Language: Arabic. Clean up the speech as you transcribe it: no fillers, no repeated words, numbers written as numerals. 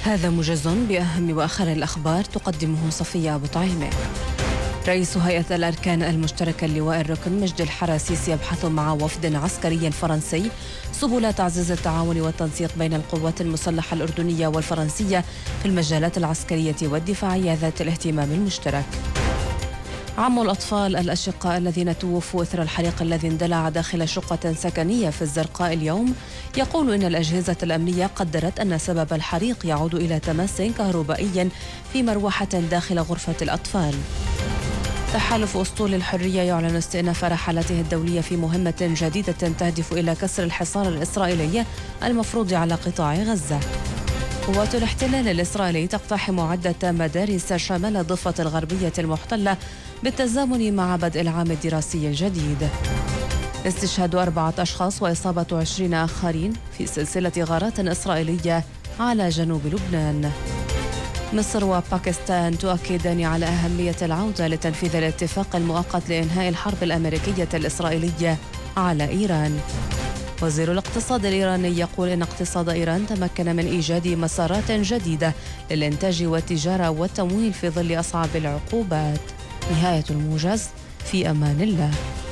هذا موجز بأهم وآخر الأخبار تقدمه صفية أبو طعيمة. رئيس هيئة الأركان المشتركة اللواء الركن مجد الحراسيس يبحث مع وفد عسكري فرنسي سبل تعزيز التعاون والتنسيق بين القوات المسلحة الأردنية والفرنسية في المجالات العسكرية والدفاعية ذات الاهتمام المشترك. عم الأطفال الأشقاء الذين توفوا إثر الحريق الذي اندلع داخل شقة سكنية في الزرقاء اليوم يقول إن الأجهزة الأمنية قدرت أن سبب الحريق يعود إلى تماس كهربائي في مروحة داخل غرفة الأطفال. تحالف أسطول الحرية يعلن استئناف رحلاته الدولية في مهمة جديدة تهدف إلى كسر الحصار الإسرائيلي المفروض على قطاع غزة. قوات الاحتلال الإسرائيلي تقتحم عدة مدارس شمال الضفة الغربية المحتلة بالتزامن مع بدء العام الدراسي الجديد. استشهاد 4 أشخاص وإصابة 20 آخرين في سلسلة غارات إسرائيلية على جنوب لبنان. مصر وباكستان تؤكدان على أهمية العودة لتنفيذ الاتفاق المؤقت لإنهاء الحرب الأمريكية الإسرائيلية على إيران. وزير الاقتصاد الإيراني يقول إن اقتصاد إيران تمكن من إيجاد مسارات جديدة للإنتاج والتجارة والتمويل في ظل أصعب العقوبات. نهاية الموجز، في أمان الله.